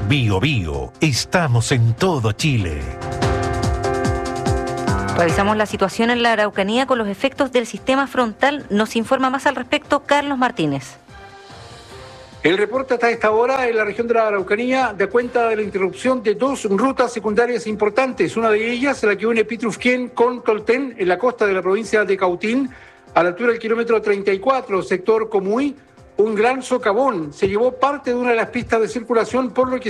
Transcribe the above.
Bio Bio, estamos en todo Chile. Revisamos la situación en la Araucanía con los efectos del sistema frontal. Nos informa más al respecto Carlos Martínez. El reporte hasta esta hora en la región de la Araucanía da cuenta de la interrupción de dos rutas secundarias importantes. Una de ellas, la que une Pitrufquén con Tolten, en la costa de la provincia de Cautín, a la altura del kilómetro 34, sector Comuy. Un gran socavón se llevó parte de una de las pistas de circulación, por lo que